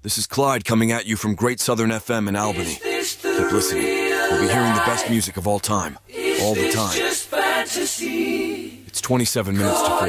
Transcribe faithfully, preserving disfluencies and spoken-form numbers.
This is Clyde coming at you from Great Southern F M in Albany. Keep listening. You'll be hearing the best music of all time, all the time. It's twenty-seven minutes to four.